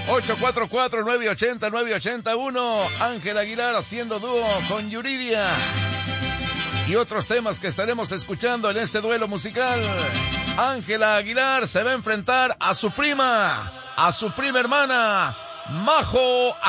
844-980-981. Ángel Aguilar haciendo dúo con Yuridia. Y otros temas que estaremos escuchando en este duelo musical. Ángela Aguilar se va a enfrentar a su prima hermana, Majo